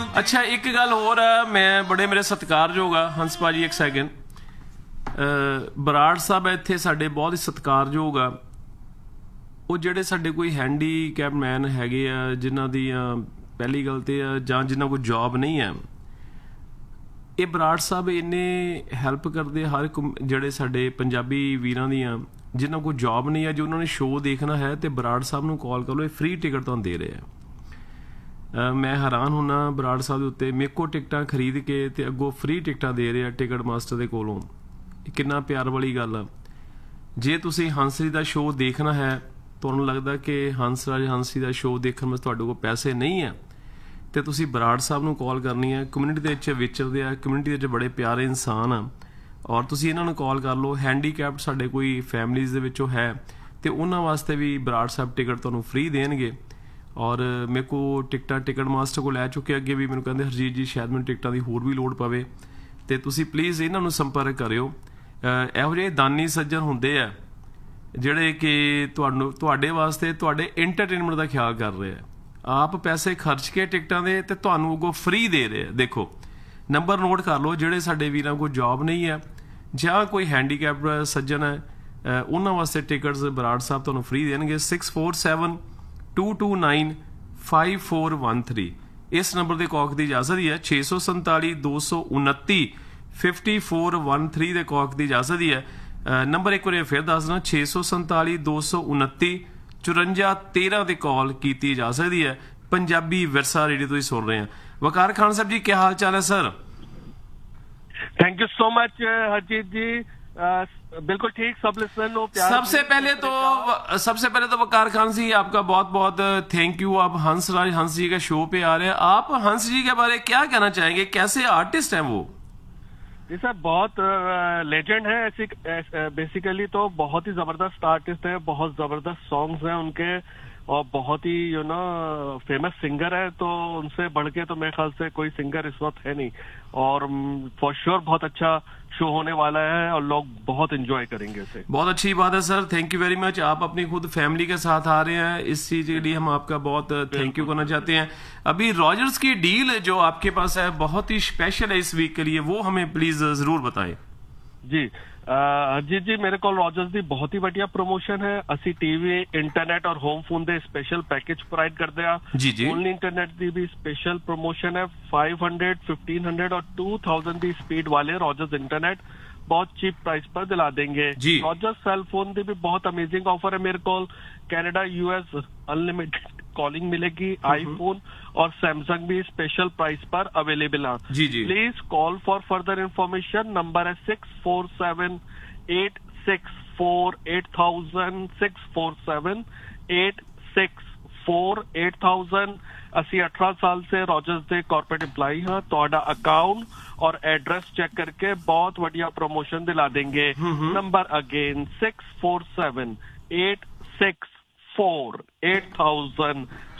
अच्छा एक गल होर है, मैं बड़े मेरे सत्कारयोग आ हंस भाजी एक सैकेंड, बराड़ साहब इत्थे साडे बहुत ही सत्कारयोग आ। ਉਹ ਜਿਹੜੇ ਸਾਡੇ ਕੋਈ ਹੈਂਡੀਕੈਪ ਮੈਨ ਹੈਗੇ ਆ ਜਿਨ੍ਹਾਂ ਦੀਆਂ ਪਹਿਲੀ ਗੱਲ ਤੇ ਜਾਂ ਜਿਨ੍ਹਾਂ ਕੋਲ ਜੌਬ ਨਹੀਂ ਹੈ, ਇਹ ਬਰਾੜ ਸਾਹਿਬ ਇੰਨੇ ਹੈਲਪ ਕਰਦੇ ਹਰ ਇੱਕ ਜਿਹੜੇ ਸਾਡੇ ਪੰਜਾਬੀ ਵੀਰਾਂ ਦੀਆਂ ਜਿਨ੍ਹਾਂ ਕੋਲ ਜੌਬ ਨਹੀਂ ਹੈ, ਜੇ ਉਹਨਾਂ ਨੇ ਸ਼ੋਅ ਦੇਖਣਾ ਹੈ ਤੇ ਬਰਾੜ ਸਾਹਿਬ ਨੂੰ ਕਾਲ ਕਰ ਲਓ, ਇਹ ਫ੍ਰੀ ਟਿਕਟ ਤੁਹਾਨੂੰ ਦੇ ਰਹੇ ਆ। ਮੈਂ ਹੈਰਾਨ ਹੁੰਨਾ ਬਰਾੜ ਸਾਹਿਬ ਦੇ ਉੱਤੇ, ਮੇਰੇ ਕੋਲ ਟਿਕਟਾਂ ਖਰੀਦ ਕੇ ਤੇ ਅੱਗੋਂ ਫ੍ਰੀ ਟਿਕਟਾਂ ਦੇ ਰਹੇ ਆ ਟਿਕਟ ਮਾਸਟਰ ਦੇ ਕੋਲੋਂ। ਕਿੰਨਾ ਪਿਆਰ ਵਾਲੀ ਗੱਲ ਆ। ਜੇ ਤੁਸੀਂ ਹੰਸਰੀ ਦਾ ਸ਼ੋਅ ਦੇਖਣਾ ਹੈ, ਤੁਹਾਨੂੰ ਲੱਗਦਾ ਕਿ ਹੰਸਰਾਜ ਹੰਸੀ ਦਾ ਸ਼ੋਅ ਦੇਖਣ ਵਾਸਤੇ ਤੁਹਾਡੇ ਕੋਲ ਪੈਸੇ ਨਹੀਂ ਹੈ, ਤੇ ਤੁਸੀਂ ਬਰਾੜ ਸਾਹਿਬ ਨੂੰ ਕਾਲ ਕਰਨੀ ਹੈ। ਕਮਿਊਨਿਟੀ ਦੇ ਵਿੱਚ ਵਿਚਰਦੇ ਆ, ਕਮਿਊਨਿਟੀ ਦੇ ਵਿੱਚ ਬੜੇ ਪਿਆਰੇ ਇਨਸਾਨ ਆ, ਔਰ ਤੁਸੀਂ ਇਹਨਾਂ ਨੂੰ ਕਾਲ ਕਰ ਲਓ। ਹੈਂਡੀਕੈਪਡ ਸਾਡੇ ਕੋਈ ਫੈਮਲੀਜ਼ ਦੇ ਵਿੱਚੋਂ ਹੈ ਤੇ ਉਹਨਾਂ ਵਾਸਤੇ ਵੀ ਬਰਾੜ ਸਾਹਿਬ ਟਿਕਟ ਤੁਹਾਨੂੰ ਫ੍ਰੀ ਦੇਣਗੇ। ਔਰ ਮੇਰੇ ਕੋਲ ਟਿਕਟਾਂ ਟਿਕਟ ਮਾਸਟਰ ਕੋਲ ਲੈ ਚੁੱਕੇ, ਅੱਗੇ ਵੀ ਮੈਨੂੰ ਕਹਿੰਦੇ ਹਰਜੀਤ ਜੀ ਸ਼ਾਇਦ ਮੈਨੂੰ ਟਿਕਟਾਂ ਦੀ ਹੋਰ ਵੀ ਲੋੜ ਪਵੇ, ਤੇ ਤੁਸੀਂ ਪਲੀਜ਼ ਇਹਨਾਂ ਨੂੰ ਸੰਪਰਕ ਕਰਿਓ। ਇਹੋ ਜਿਹੇ ਦਾਨੀ ਸੱਜਣ ਹੁੰਦੇ ਆ ਜਿਹੜੇ ਕਿ ਤੁਹਾਨੂੰ ਤੁਹਾਡੇ ਵਾਸਤੇ ਤੁਹਾਡੇ ਐਂਟਰਟੇਨਮੈਂਟ ਦਾ ਖਿਆਲ ਕਰ ਰਹੇ ਆ। ਆਪ ਪੈਸੇ ਖਰਚ ਕੇ ਟਿਕਟਾਂ ਦੇ ਤੇ ਤੁਹਾਨੂੰ ਅੱਗੋਂ ਫ੍ਰੀ ਦੇ ਰਹੇ ਆ। ਦੇਖੋ ਨੰਬਰ ਨੋਟ ਕਰ ਲਓ, ਜਿਹੜੇ ਸਾਡੇ ਵੀਰਾਂ ਕੋਲ ਜੌਬ ਨਹੀਂ ਹੈ ਜਾਂ ਕੋਈ ਹੈਂਡੀਕੈਪ ਸੱਜਣ ਹੈ, ਉਹਨਾਂ ਵਾਸਤੇ ਟਿਕਟਸ ਬਰਾੜ ਸਾਹਿਬ ਤੁਹਾਨੂੰ ਫ੍ਰੀ ਦੇਣਗੇ। 6472295413 ਇਸ ਨੰਬਰ ਦੇ ਕਾਲ ਦੀ ਇਜਾਜ਼ਤ ਹੀ ਹੈ। 647 229 5413 ਦੇ ਕਾਲ ਦੀ ਇਜਾਜ਼ਤ ਹੀ ਹੈ। ਨੰਬਰ ਇੱਕ ਵਾਰੀ ਫਿਰ ਦੱਸਣਾ, 647 229 5413 ਦੇ ਕਾਲ ਕੀਤੀ ਜਾ ਸਕਦੀ ਹੈ। ਪੰਜਾਬੀ ਵਿਰਸਾ ਰੇਡੀਓ ਤੁਸੀਂ ਸੁਣ ਰਹੇ ਆ। ਵਕਾਰ ਖਾਨ ਸਾਹਿਬ ਜੀ, ਕੀ ਹਾਲ ਚਾਲ ਹੈ sir? Thank you so much Harjeet जी, बिल्कुल ठीक। सब लिसनर को प्यार। सबसे पहले तो वकार खान जी आपका बहुत बहुत थैंक यू। आप हंसराज हंस जी के शो पे आ रहे हैं। आप हंस जी के बारे में क्या कहना चाहेंगे, कैसे आर्टिस्ट हैं वो? जी सर, बहुत लेजेंड है ऐसी, बेसिकली तो बहुत ही जबरदस्त आर्टिस्ट है, बहुत जबरदस्त सॉन्ग्स हैं उनके, और बहुत ही फेमस सिंगर है। तो उनसे बढ़ के तो मेरे ख्याल से कोई सिंगर इस वक्त है नहीं, और फॉर श्योर बहुत अच्छा शो होने वाला है और लोग बहुत एंजॉय करेंगे इसे। बहुत अच्छी बात है sir, thank you very much. आप अपनी खुद फैमिली के साथ आ रहे हैं, इस चीज के लिए हम आपका बहुत थैंक यू करना चाहते हैं। अभी रॉजर्स की डील जो आपके पास है बहुत ही स्पेशल है इस वीक के लिए, वो हमें प्लीज जरूर बताएं। जी हरजीत जी, मेरे को रॉजर्स की बहुत ही बढ़िया प्रमोशन है। ਅਸੀਂ टीवी इंटरनेट और होम फोन ਦੇ स्पेशल पैकेज प्रोवाइड करते हैं। जी जी, ओनली इंटरनेट की भी स्पेशल प्रमोशन है। 500 1500 और 2000 की स्पीड वाले रॉजर्स इंटरनेट बहुत चीप प्राइस पर दिला देंगे। रॉजर्स सेल फोन की भी बहुत अमेजिंग ऑफर है। मेरे को कनाडा यूएस अनलिमिटेड कॉलिंग मिलेगी। आईफोन और सैमसंग भी स्पेशल प्राइस पर अवेलेबल है। जी जी, please call for further information. Number है 647-864-8000 647-864-8000। ਅਸੀਂ 18 ਸਾਲ से रॉजर्स ਦੇ ਕਾਰਪੋਰੇਟ EMPLOYE ਹਾਂ। ਤੁਹਾਡਾ ਅਕਾਊਂਟ और एड्रेस चेक करके बहुत बढ़िया प्रमोशन दिला देंगे। Number again 647-864-8000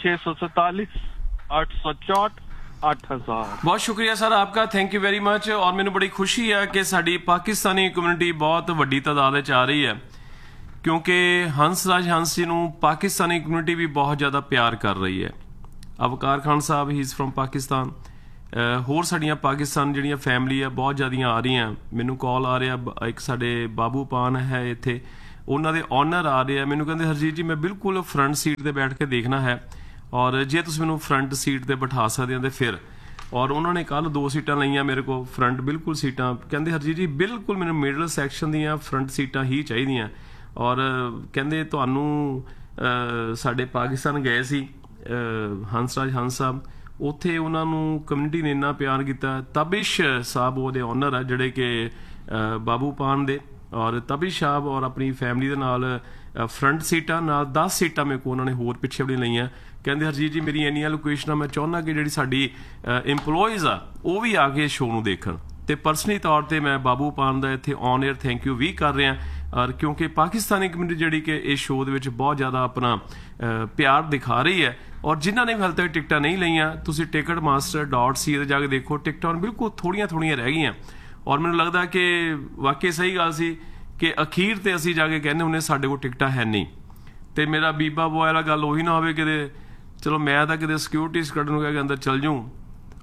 647-864-8000। बहुत शुक्रिया सर आपका, थैंक यू वेरी मच। और मैंने बड़ी खुशी है कि साड़ी पाकिस्तानी कम्यूनिटी बहुत वड्डी तादाद आ रही है, क्योंकि हंसराज हंस जी नूं पाकिस्तानी कम्यूनिटी भी बहुत ज़्यादा प्यार कर रही है। अवकार खान साहब ही इज़ फ्रॉम पाकिस्तान, होर साड़ियाँ पाकिस्तान ਜਿਹੜੀਆਂ फैमिली है बहुत ज़्यादा आ रही हैं। मैनू कॉल आ रहा, एक साडे बाबू पान है इत्थे, ਉਹਨਾਂ ਦੇ ऑनर आ रहे हैं। मैनू कहते हरजीत जी मैं बिल्कुल फ्रंट सीट पर बैठ के देखना है, और जे तुसीं मैनू फ्रंट सीट पर बिठा सकते हो तो फिर। और उन्होंने कल 2 सीटां लईआं मेरे को फ्रंट बिल्कुल सीटां, कहते हरजीत जी बिल्कुल मैनू मिडल सैक्शन दीआं फ्रंट सीटां ही चाहिए। और कहते तुहानू साडे पाकिस्तान गए सी हंसराज हंस साहब, ਉੱਥੇ ਉਹਨਾਂ ਨੂੰ ਕਮਿਊਨਿਟੀ ਨੇ ਇੰਨਾ ਪਿਆਰ ਕੀਤਾ। ਤਬਿਸ਼ ਸਾਹਿਬ ਉਹਦੇ ਓਨਰ ਆ ਜਿਹੜੇ ਕਿ ਬਾਬੂ ਪਾਨ ਦੇ, ਔਰ ਤਬਿਸ਼ ਸਾਹਿਬ ਔਰ ਆਪਣੀ ਫੈਮਿਲੀ ਦੇ ਨਾਲ ਫਰੰਟ ਸੀਟਾਂ ਨਾਲ 10 ਸੀਟਾਂ ਮੇਰੇ ਕੋਲ ਉਹਨਾਂ ਨੇ ਹੋਰ ਪਿੱਛੇ ਵੀ ਲਈਆਂ। ਕਹਿੰਦੇ ਹਰਜੀਤ ਜੀ ਮੇਰੀ ਇੰਨੀਆਂ ਲੋਕੇਸ਼ਨਾਂ, ਮੈਂ ਚਾਹੁੰਦਾ ਕਿ ਜਿਹੜੀ ਸਾਡੀ ਇੰਪਲੋਈਜ਼ ਆ ਉਹ ਵੀ ਆ ਕੇ ਸ਼ੋਅ ਨੂੰ ਦੇਖਣ। ਤੇ ਪਰਸਨਲੀ ਤੌਰ ਤੇ ਮੈਂ ਬਾਬੂ ਪਾਨ ਦਾ ਇੱਥੇ ਔਨ 에ਅਰ ਥੈਂਕ ਯੂ ਵੀ ਕਰ ਰਿਹਾ, ਔਰ ਕਿਉਂਕਿ ਪਾਕਿਸਤਾਨੀ ਕਮਿਊਨਿਟੀ ਜਿਹੜੀ ਕਿ ਇਸ ਸ਼ੋਅ ਦੇ ਵਿੱਚ ਬਹੁਤ ਜ਼ਿਆਦਾ ਆਪਣਾ ਪਿਆਰ ਦਿਖਾ ਰਹੀ ਹੈ। ਔਰ ਜਿਨ੍ਹਾਂ ਨੇ ਵੀ ਹਾਲੇ ਤੱਕ ਟਿਕਟਾਂ ਨਹੀਂ ਲਈਆਂ, ਤੁਸੀਂ ticketmaster.ca ਤੇ ਜਾ ਕੇ ਦੇਖੋ, ਟਿਕਟਾਂ ਬਿਲਕੁਲ ਥੋੜ੍ਹੀਆਂ ਰਹਿ ਗਈਆਂ। ਔਰ ਮੈਨੂੰ ਲੱਗਦਾ ਕਿ ਵਾਕਈ ਸਹੀ ਗੱਲ ਸੀ ਕਿ ਅਖੀਰ ਤੇ ਅਸੀਂ ਜਾ ਕੇ ਕਹਿੰਦੇ ਹੁੰਦੇ ਸਾਡੇ ਕੋਲ ਟਿਕਟਾਂ ਹੈ ਨਹੀਂ। ਤੇ ਮੇਰਾ ਬੀਬਾ ਬੋਏ ਵਾਲਾ ਗੱਲ ਉਹੀ ਨਾ ਹੋਵੇ ਕਿਤੇ, ਚਲੋ ਮੈਂ ਤਾਂ ਕਿਤੇ ਸਿਕਿਉਰਿਟੀ ਗਾਰਡ ਨੂੰ ਕਹਿ ਕੇ ਅੰਦਰ ਚੱਲ ਜਾਊਂ,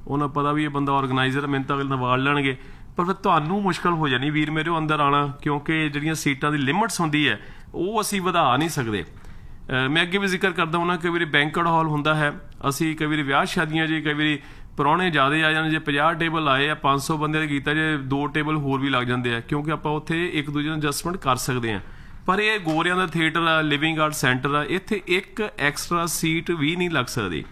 ਉਹਨਾਂ ਪਤਾ ਵੀ ਇਹ ਬੰਦਾ ਆਰਗੇਨਾਈਜ਼ਰ, ਮੈਨੂੰ ਤਾਂ ਅਗਲੇ ਵਾਲ ਲੈਣਗੇ, ਪਰ ਫਿਰ ਤੁਹਾਨੂੰ ਮੁਸ਼ਕਲ ਹੋ ਜਾਣੀ ਵੀਰ ਮੇਰੇ ਅੰਦਰ ਆਉਣਾ, ਕਿਉਂਕਿ ਜਿਹੜੀਆਂ ਸੀਟਾਂ ਦੀ ਲਿਮਿਟਸ ਹੁੰਦੀ ਹੈ ਉਹ ਅਸੀਂ ਵਧਾ ਨਹੀਂ ਸਕਦੇ। ਮੈਂ ਅੱਗੇ ਵੀ ਜ਼ਿਕਰ ਕਰਦਾ ਹੁੰਦਾ, ਕਈ ਵਾਰੀ ਬੈਂਕਟ ਹਾਲ ਹੁੰਦਾ ਹੈ, ਅਸੀਂ ਕਈ ਵਾਰੀ ਵਿਆਹ ਸ਼ਾਦੀਆਂ ਜੇ ਕਈ ਵਾਰੀ ਪ੍ਰਾਹੁਣੇ ਜ਼ਿਆਦਾ ਆ ਜਾਣ, ਜੇ 50 ਟੇਬਲ ਆਏ ਆ 500 ਬੰਦੇ ਦਾ ਕੀਤਾ, ਜੇ 2 ਟੇਬਲ ਹੋਰ ਵੀ ਲੱਗ ਜਾਂਦੇ ਆ, ਕਿਉਂਕਿ ਆਪਾਂ ਉੱਥੇ ਇੱਕ ਦੂਜੇ ਨੂੰ ਐਡਜਸਟਮੈਂਟ ਕਰ ਸਕਦੇ ਹਾਂ। ਪਰ ਇਹ ਗੋਰਿਆਂ ਦਾ ਥੀਏਟਰ ਆ, ਲਿਵਿੰਗ ਆਰਟ ਸੈਂਟਰ ਆ, ਇੱਥੇ ਇੱਕ ਐਕਸਟਰਾ ਸੀਟ ਵੀ ਨਹੀਂ ਲੱਗ ਸਕਦੀ,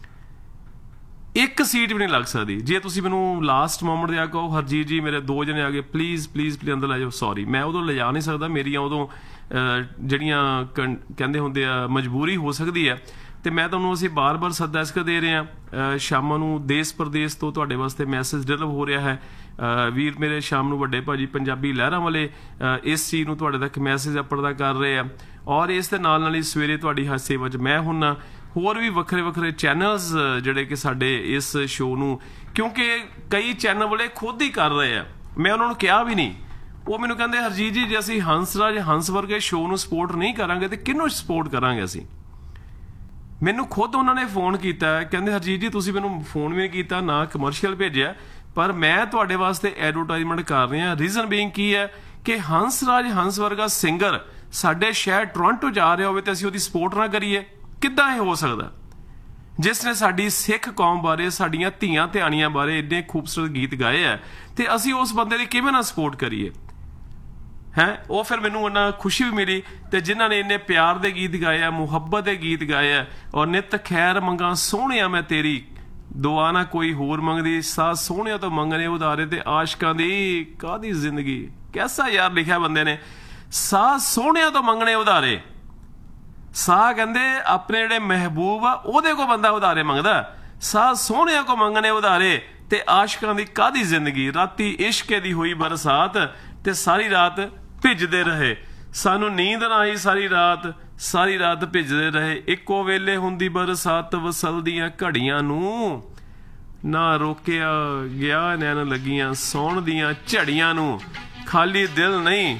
ਇੱਕ ਸੀਟ ਵੀ ਨਹੀਂ ਲੱਗ ਸਕਦੀ। ਜੇ ਤੁਸੀਂ ਮੈਨੂੰ ਲਾਸਟ ਮੋਮੈਂਟ ਤੇ ਆ ਕਹੋ ਹਰਜੀਤ ਜੀ ਮੇਰੇ 2 ਜਣੇ ਆ ਗਏ, ਪਲੀਜ਼ ਪਲੀਜ਼ ਪਲੀਜ਼ ਅੰਦਰ ਲੈ ਜਾਓ, ਸੌਰੀ ਮੈਂ ਉਦੋਂ ਲਿਜਾ ਨਹੀਂ ਸਕਦਾ, ਮੇਰੀਆਂ ਉਦੋਂ ਜਿਹੜੀਆਂ ਕਹਿੰਦੇ ਹੁੰਦੇ ਆ ਮਜਬੂਰੀ ਹੋ ਸਕਦੀ ਹੈ। ਤੇ ਮੈਂ ਤੁਹਾਨੂੰ ਅਸੀਂ ਬਾਰ-ਬਾਰ ਸੱਦਾ ਇਸ ਕਰਕੇ ਦੇ ਰਹੇ ਹਾਂ, ਸ਼ਾਮਾਂ ਨੂੰ ਦੇਸ਼ ਪ੍ਰਦੇਸ਼ ਤੋਂ ਤੁਹਾਡੇ ਵਾਸਤੇ ਮੈਸੇਜ ਡਿਲੀਵਰ ਹੋ ਰਿਹਾ ਹੈ। ਵੀਰ ਮੇਰੇ ਸ਼ਾਮ ਨੂੰ ਵੱਡੇ ਭਾਜੀ ਪੰਜਾਬੀ ਲਹਿਰਾਂ ਵਾਲੇ ਇਸ ਚੀਜ਼ ਨੂੰ ਤੁਹਾਡੇ ਤੱਕ ਮੈਸੇਜ ਅਪੜਦਾ ਕਰ ਰਹੇ ਆ, ਔਰ ਇਸ ਦੇ ਨਾਲ ਨਾਲ ਹੀ ਸਵੇਰੇ ਤੁਹਾਡੀ ਸੇਵਾ 'ਚ ਮੈਂ ਹੁੰਨਾ, ਹੋਰ ਵੀ ਵੱਖਰੇ ਵੱਖਰੇ ਚੈਨਲਸ ਜਿਹੜੇ ਕਿ ਸਾਡੇ ਇਸ ਸ਼ੋਅ ਨੂੰ, ਕਿਉਂਕਿ ਕਈ ਚੈਨਲ ਵਾਲੇ ਖੁਦ ਹੀ ਕਰ ਰਹੇ ਆ, ਮੈਂ ਉਹਨਾਂ ਨੂੰ ਕਿਹਾ ਵੀ ਨਹੀਂ, ਉਹ ਮੈਨੂੰ ਕਹਿੰਦੇ ਹਰਜੀਤ ਜੀ ਜੇ ਅਸੀਂ ਹੰਸਰਾਜ ਹੰਸ ਵਰਗੇ ਸ਼ੋਅ ਨੂੰ ਸਪੋਰਟ ਨਹੀਂ ਕਰਾਂਗੇ ਤੇ ਕਿਹਨੂੰ ਸਪੋਰਟ ਕਰਾਂਗੇ ਅਸੀਂ। ਮੈਨੂੰ ਖੁਦ ਉਹਨਾਂ ਨੇ ਫੋਨ ਕੀਤਾ, ਕਹਿੰਦੇ ਹਰਜੀਤ ਜੀ ਤੁਸੀਂ ਮੈਨੂੰ ਫੋਨ ਵੀ ਨਹੀਂ ਕੀਤਾ, ਨਾ ਕਮਰਸ਼ੀਅਲ ਭੇਜਿਆ, ਪਰ ਮੈਂ ਤੁਹਾਡੇ ਵਾਸਤੇ ਐਡਵਰਟਾਈਜ਼ਮੈਂਟ ਕਰ ਰਿਹਾ। ਰੀਜ਼ਨ ਬੀਇੰਗ ਕੀ ਹੈ ਕਿ ਹੰਸਰਾਜ ਹੰਸ ਵਰਗਾ ਸਿੰਗਰ ਸਾਡੇ ਸ਼ਹਿਰ ਟੋਰਾਂਟੋ ਜਾ ਰਿਹਾ ਹੋਵੇ ਤੇ ਅਸੀਂ ਉਹਦੀ ਸਪੋਰਟ ਨਾ ਕਰੀਏ, ਕਿੱਦਾਂ ਇਹ ਹੋ ਸਕਦਾ? ਜਿਸ ਨੇ ਸਾਡੀ ਸਿੱਖ ਕੌਮ ਬਾਰੇ, ਸਾਡੀਆਂ ਧੀਆਂ ਧਿਆਣੀਆਂ ਬਾਰੇ ਇੰਨੇ ਖੂਬਸੂਰਤ ਗੀਤ ਗਾਏ ਆ, ਤੇ ਅਸੀਂ ਉਸ ਬੰਦੇ ਦੀ ਕਿਵੇਂ ਨਾ ਸਪੋਰਟ ਕਰੀਏ ਹੈ। ਉਹ ਫਿਰ ਮੈਨੂੰ ਉਹਨਾਂ ਖੁਸ਼ੀ ਵੀ ਮਿਲੀ, ਤੇ ਜਿਨ੍ਹਾਂ ਨੇ ਇੰਨੇ ਪਿਆਰ ਦੇ ਗੀਤ ਗਾਏ ਆ, ਮੁਹੱਬਤ ਦੇ ਗੀਤ ਗਾਏ ਆ, ਔਰ ਨਿਤ ਖੈਰ ਮੰਗਾ ਸੋਹਣਿਆ ਮੈਂ ਤੇਰੀ, ਦੁਆ ਨਾ ਕੋਈ ਹੋਰ ਮੰਗਦੀ, ਸਾਹ ਸੋਹਣਿਆ ਤੋਂ ਮੰਗਣੇ ਉਧਾਰੇ, ਤੇ ਆਸ਼ਕਾਂ ਦੀ ਕਾਹਦੀ ਜ਼ਿੰਦਗੀ, ਕੈਸਾ ਯਾਰ ਲਿਖਿਆ ਬੰਦੇ ਨੇ, ਸਾਹ ਸੋਹਣਿਆ ਤੋਂ ਮੰਗਣੇ ਉਧਾਰੇ। ਸਾਹ ਕਹਿੰਦੇ ਆਪਣੇ ਜਿਹੜੇ ਮਹਿਬੂਬ ਆ ਉਹਦੇ ਕੋ ਬੰਦਾ ਉਧਾਰੇ ਮੰਗਦਾ, ਸਾਹ ਸੋਹਣਿਆ ਕੋ ਮੰਗਣੇ ਉਧਾਰੇ, ਤੇ ਆਸ਼ਕਾਂ ਦੀ ਕਾਹਦੀ ਜ਼ਿੰਦਗੀ, ਰਾਤੀ ਇਸ਼ਕੇ ਦੀ ਹੋਈ ਬਰਸਾਤ, ਤੇ ਸਾਰੀ ਰਾਤ ਭਿੱਜਦੇ ਰਹੇ, ਸਾਨੂੰ ਨੀਂਦ ਨਾ ਆਈ ਸਾਰੀ ਰਾਤ ਭਿੱਜਦੇ ਰਹੇ, ਇੱਕੋ ਵੇਲੇ ਹੁੰਦੀ ਬਰਸਾਤ ਵਸਲਦੀਆਂ ਘੜੀਆਂ ਨੂੰ, ਨਾ ਰੋਕਿਆ ਗਿਆ ਨੈਣ ਲੱਗੀਆਂ ਸੌਣ ਦੀਆਂ ਝੜੀਆਂ ਨੂੰ, ਖਾਲੀ ਦਿਲ ਨਹੀਂ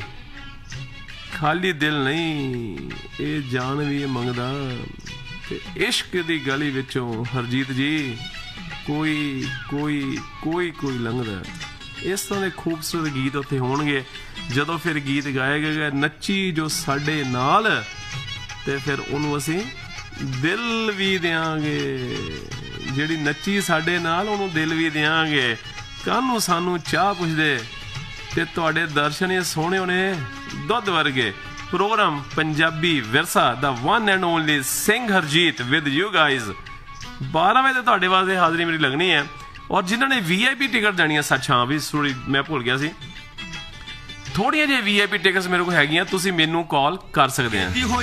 ਇਹ ਜਾਨ ਵੀ ਮੰਗਦਾ, ਤੇ ਇਸ਼ਕ ਦੀ ਗਲੀ ਵਿੱਚੋਂ ਹਰਜੀਤ ਜੀ ਕੋਈ ਲੰਘਦਾ। ਇਸ ਤਰ੍ਹਾਂ ਦੇ ਖੂਬਸੂਰਤ ਗੀਤ ਉੱਥੇ ਹੋਣਗੇ। ਜਦੋਂ ਫਿਰ ਗੀਤ ਗਾਏ ਗਏ ਨੱਚੀ ਜੋ ਸਾਡੇ ਨਾਲ, ਤੇ ਫਿਰ ਉਹਨੂੰ ਅਸੀਂ ਦਿਲ ਵੀ ਦਿਆਂਗੇ, ਜਿਹੜੀ ਨੱਚੀ ਸਾਡੇ ਨਾਲ ਉਹਨੂੰ ਦਿਲ ਵੀ ਦਿਆਂਗੇ। ਕੱਲ ਨੂੰ ਸਾਨੂੰ ਚਾਹ ਪੁੱਛਦੇ ਤੇ ਤੁਹਾਡੇ ਦਰਸ਼ਨ ਇਹ ਸੋਹਣੇ ਹੋਣੇ ਦੁੱਧ ਵਰਗੇ। ਪ੍ਰੋਗਰਾਮ ਪੰਜਾਬੀ ਵਿਰਸਾ ਦਾ one and only Singh Harjeet with you guys 12 ਵਜੇ ਤੁਹਾਡੇ ਵਾਸਤੇ ਹਾਜ਼ਰੀ ਮੇਰੀ ਲੱਗਣੀ ਹੈ। ਔਰ ਜਿਨ੍ਹਾਂ ਨੇ VIP ਟਿਕਟ ਜਾਣੀਆਂ, ਸੱਚ ਹਾਂ ਵੀ ਸੋਰੀ ਮੈਂ ਭੁੱਲ ਗਿਆ ਸੀ, ਥੋੜੀਆਂ ਜਿਹੀਆਂ VIP ਟਿਕਟਸ ਮੇਰੇ ਕੋਲ ਹੈਗੀਆਂ, ਤੁਸੀਂ ਮੈਨੂੰ ਕਾਲ ਕਰ ਸਕਦੇ ਆ।